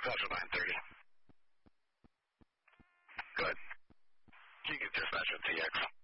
Central 930. Good. You can dispatch with TX.